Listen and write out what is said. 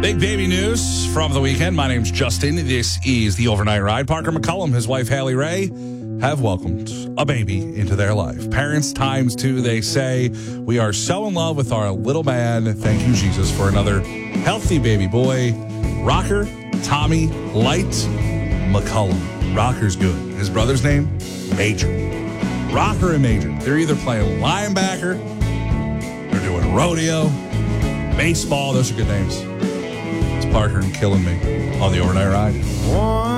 Big baby news from the weekend. My name's Justin. This is the Overnight Ride. Parker McCullum, his wife Hallie Ray, have welcomed a baby into their life. Parents times two, they say. We are so in love with our little man. Thank you, Jesus, for another healthy baby boy. Rocker, Tommy, Light, McCullum. Rocker's good. His brother's name, Major. Rocker and Major. They're either playing linebacker, they're doing rodeo, baseball. Those are good names. It's Parker and Killing Me on the Overnight Ride.